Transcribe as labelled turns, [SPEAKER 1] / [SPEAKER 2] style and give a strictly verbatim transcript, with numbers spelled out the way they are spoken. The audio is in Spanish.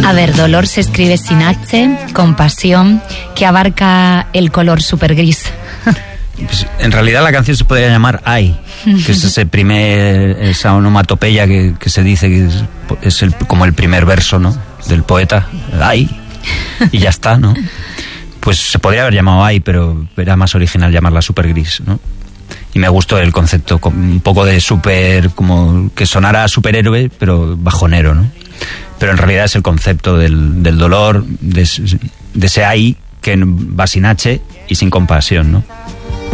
[SPEAKER 1] A ver, dolor se escribe sin H, compasión, que abarca el color super gris.
[SPEAKER 2] Pues, en realidad la canción se podría llamar Ay, que es ese primer, esa onomatopeya que, que se dice que es, es el, como el primer verso, ¿no?, del poeta. Ay, y ya está, ¿no? Pues se podría haber llamado Ay, pero era más original llamarla super gris, ¿no? Y me gustó el concepto, un poco de super, como que sonara a superhéroe, pero bajonero, ¿no? Pero en realidad es el concepto del, del dolor, de, de ese Ay que va sin H y sin compasión, ¿no?